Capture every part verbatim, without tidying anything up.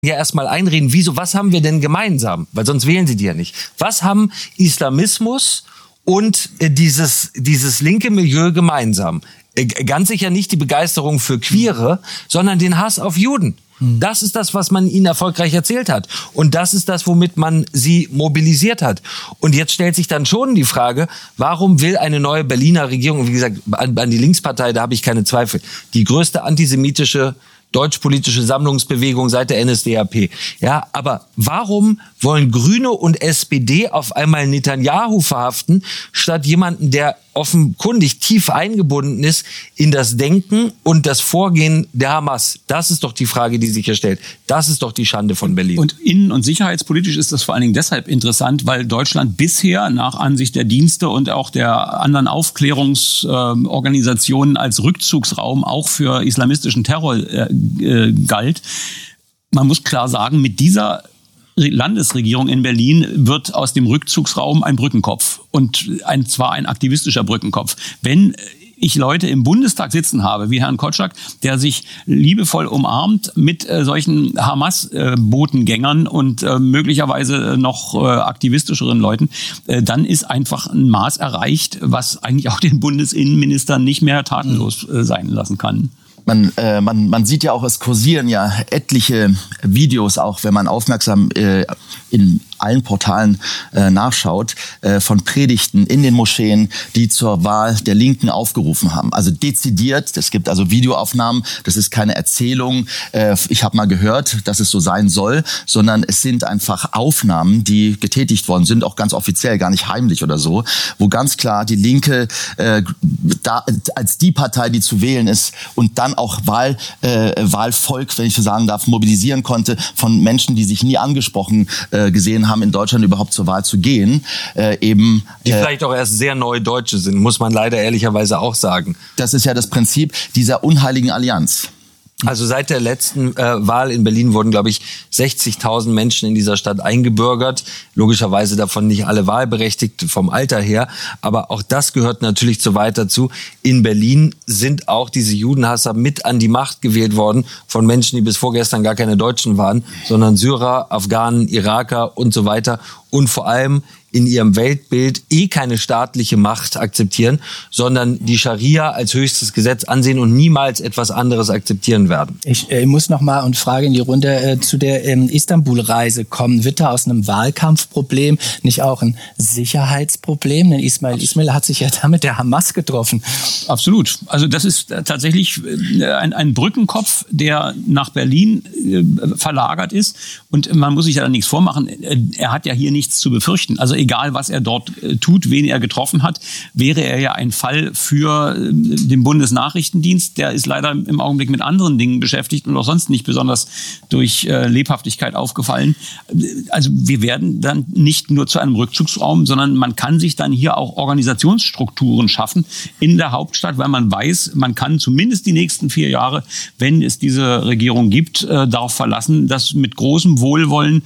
ja erstmal einreden, wieso, was haben wir denn gemeinsam? Weil sonst wählen sie die ja nicht. Was haben Islamismus und äh, dieses, dieses linke Milieu gemeinsam? Äh, ganz sicher nicht die Begeisterung für Queere, sondern den Hass auf Juden. Das ist das, was man ihnen erfolgreich erzählt hat. Und das ist das, womit man sie mobilisiert hat. Und jetzt stellt sich dann schon die Frage, warum will eine neue Berliner Regierung, wie gesagt, an, an die Linkspartei, da habe ich keine Zweifel, die größte antisemitische deutschpolitische Sammlungsbewegung seit der N S D A P. Ja, aber warum wollen Grüne und S P D auf einmal Netanyahu verhaften, statt jemanden, der offenkundig tief eingebunden ist in das Denken und das Vorgehen der Hamas? Das ist doch die Frage, die sich hier stellt. Das ist doch die Schande von Berlin. Und innen- und sicherheitspolitisch ist das vor allen Dingen deshalb interessant, weil Deutschland bisher nach Ansicht der Dienste und auch der anderen Aufklärungsorganisationen äh, als Rückzugsraum auch für islamistischen Terror äh, äh, galt. Man muss klar sagen, mit dieser Landesregierung in Berlin wird aus dem Rückzugsraum ein Brückenkopf und ein, zwar ein aktivistischer Brückenkopf. Wenn ich Leute im Bundestag sitzen habe, wie Herrn Kotschak, der sich liebevoll umarmt mit äh, solchen Hamas-Botengängern äh, und äh, möglicherweise noch äh, aktivistischeren Leuten, äh, dann ist einfach ein Maß erreicht, was eigentlich auch den Bundesinnenminister nicht mehr tatenlos äh, sein lassen kann. Man, äh, man, man sieht ja auch, es kursieren ja etliche Videos, auch wenn man aufmerksam äh, in allen Portalen äh, nachschaut, äh, von Predigten in den Moscheen, die zur Wahl der Linken aufgerufen haben. Also dezidiert, es gibt also Videoaufnahmen, das ist keine Erzählung, äh, ich habe mal gehört, dass es so sein soll, sondern es sind einfach Aufnahmen, die getätigt worden sind, auch ganz offiziell, gar nicht heimlich oder so, wo ganz klar die Linke äh, da, als die Partei, die zu wählen ist und dann auch Wahl, äh, Wahlvolk, wenn ich so sagen darf, mobilisieren konnte von Menschen, die sich nie angesprochen äh, gesehen haben, in Deutschland überhaupt zur Wahl zu gehen. Äh, eben, die äh, vielleicht auch erst sehr neue Deutsche sind, muss man leider ehrlicherweise auch sagen. Das ist ja das Prinzip dieser unheiligen Allianz. Also seit der letzten äh, Wahl in Berlin wurden, glaube ich, sechzigtausend Menschen in dieser Stadt eingebürgert. Logischerweise davon nicht alle wahlberechtigt vom Alter her. Aber auch das gehört natürlich zu weit dazu. In Berlin sind auch diese Judenhasser mit an die Macht gewählt worden von Menschen, die bis vorgestern gar keine Deutschen waren, sondern Syrer, Afghanen, Iraker und so weiter. Und vor allem in ihrem Weltbild eh keine staatliche Macht akzeptieren, sondern die Scharia als höchstes Gesetz ansehen und niemals etwas anderes akzeptieren werden. Ich äh, muss noch mal und frage in die Runde äh, zu der ähm, Istanbul-Reise kommen. Wird da aus einem Wahlkampfproblem nicht auch ein Sicherheitsproblem? Denn Ismail Ismail hat sich ja da mit der Hamas getroffen. Absolut. Also das ist tatsächlich ein, ein Brückenkopf, der nach Berlin äh, verlagert ist. Und man muss sich ja da nichts vormachen. Er hat ja hier nichts zu befürchten. Also egal, was er dort äh, tut, wen er getroffen hat, wäre er ja ein Fall für äh, den Bundesnachrichtendienst. Der ist leider im Augenblick mit anderen Dingen beschäftigt und auch sonst nicht besonders durch äh, Lebhaftigkeit aufgefallen. Also wir werden dann nicht nur zu einem Rückzugsraum, sondern man kann sich dann hier auch Organisationsstrukturen schaffen in der Hauptstadt, weil man weiß, man kann zumindest die nächsten vier Jahre, wenn es diese Regierung gibt, äh, darauf verlassen, dass mit großem Wohlwollen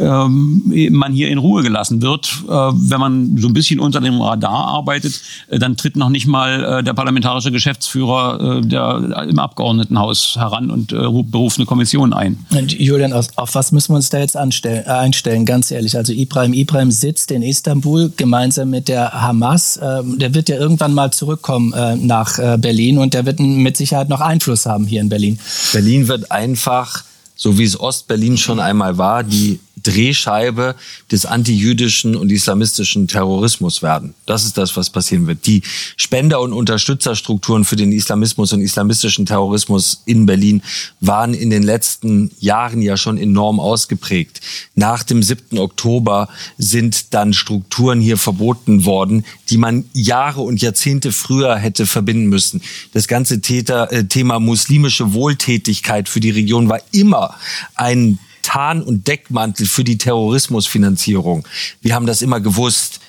ähm, man hier in Ruhe gelassen wird. Wenn man so ein bisschen unter dem Radar arbeitet, dann tritt noch nicht mal der parlamentarische Geschäftsführer der, im Abgeordnetenhaus heran und beruft eine Kommission ein. Und Julian, auf, auf was müssen wir uns da jetzt anstellen, äh, einstellen, ganz ehrlich? Also Ibrahim Ibrahim sitzt in Istanbul gemeinsam mit der Hamas. Ähm, der wird ja irgendwann mal zurückkommen äh, nach äh, Berlin und der wird mit Sicherheit noch Einfluss haben hier in Berlin. Berlin wird einfach, so wie es Ostberlin schon einmal war, die Drehscheibe des antijüdischen und islamistischen Terrorismus werden. Das ist das, was passieren wird. Die Spender- und Unterstützerstrukturen für den Islamismus und islamistischen Terrorismus in Berlin waren in den letzten Jahren ja schon enorm ausgeprägt. Nach dem siebten Oktober sind dann Strukturen hier verboten worden, die man Jahre und Jahrzehnte früher hätte verbinden müssen. Das ganze Täter, äh, Thema muslimische Wohltätigkeit für die Region war immer ein Tarn- und Deckmantel für die Terrorismusfinanzierung. Wir haben das immer gewusst.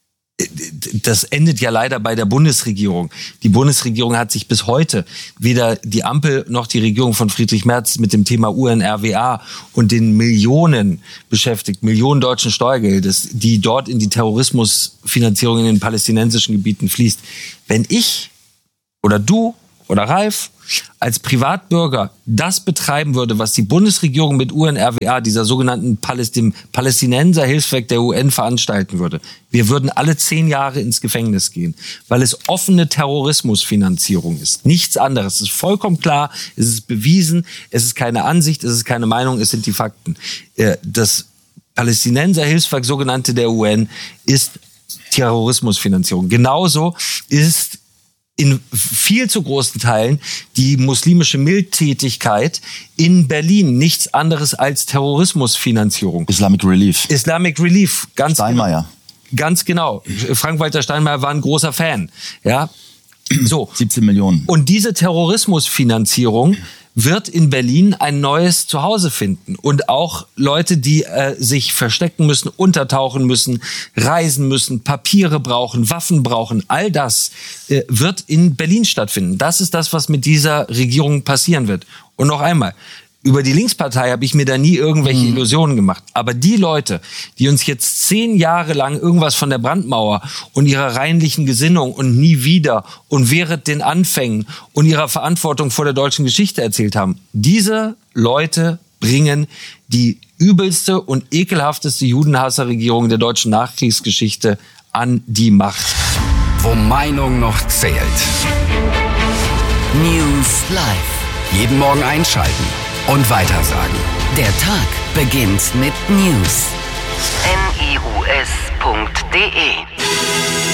Das endet ja leider bei der Bundesregierung. Die Bundesregierung hat sich bis heute weder die Ampel noch die Regierung von Friedrich Merz mit dem Thema U N R W A und den Millionen beschäftigt, Millionen deutschen Steuergeldes, die dort in die Terrorismusfinanzierung in den palästinensischen Gebieten fließt. Wenn ich oder du oder Ralf als Privatbürger das betreiben würde, was die Bundesregierung mit U N R W A, dieser sogenannten Palästin- Palästinenser-Hilfswerk der U N, veranstalten würde, wir würden alle zehn Jahre ins Gefängnis gehen, weil es offene Terrorismusfinanzierung ist. Nichts anderes. Es ist vollkommen klar, es ist bewiesen, es ist keine Ansicht, es ist keine Meinung, es sind die Fakten. Das Palästinenser-Hilfswerk, sogenannte der U N, ist Terrorismusfinanzierung. Genauso ist in viel zu großen Teilen die muslimische Mildtätigkeit in Berlin nichts anderes als Terrorismusfinanzierung. Islamic Relief. Islamic Relief, ganz Steinmeier. Genau. Ganz genau. Frank-Walter Steinmeier war ein großer Fan. Ja, so. siebzehn Millionen. Und diese Terrorismusfinanzierung wird in Berlin ein neues Zuhause finden. Und auch Leute, die äh, sich verstecken müssen, untertauchen müssen, reisen müssen, Papiere brauchen, Waffen brauchen, all das äh, wird in Berlin stattfinden. Das ist das, was mit dieser Regierung passieren wird. Und noch einmal, über die Linkspartei habe ich mir da nie irgendwelche mhm. Illusionen gemacht. Aber die Leute, die uns jetzt zehn Jahre lang irgendwas von der Brandmauer und ihrer reinlichen Gesinnung und nie wieder und während den Anfängen und ihrer Verantwortung vor der deutschen Geschichte erzählt haben, diese Leute bringen die übelste und ekelhafteste Judenhasserregierung der deutschen Nachkriegsgeschichte an die Macht. Wo Meinung noch zählt. News Live. Jeden Morgen einschalten und weitersagen. Der Tag beginnt mit News. N I U S punkt D E